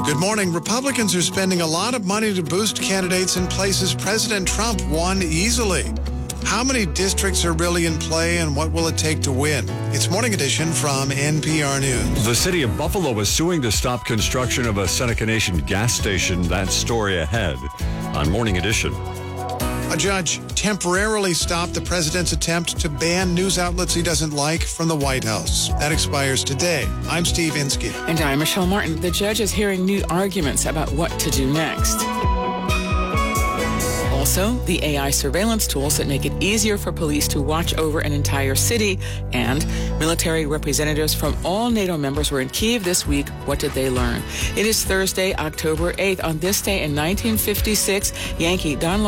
Good morning. Republicans are spending a lot of money to boost candidates in places President Trump won easily. How many districts are really in play, and what will it take to win? It's Morning Edition from NPR News. The city of Buffalo is suing to stop construction of a Seneca Nation gas station. That story ahead on Morning Edition. A judge temporarily stopped the president's attempt to ban news outlets he doesn't like from the White House. That expires today. I'm Steve Inskeep. And I'm Michelle Martin. The judge is hearing new arguments about what to do next. Also, the AI surveillance tools that make it easier for police to watch over an entire city. And military representatives from all NATO members were in Kyiv this week. What did they learn? It is Thursday, October 8th. On this day in 1956, Yankee Don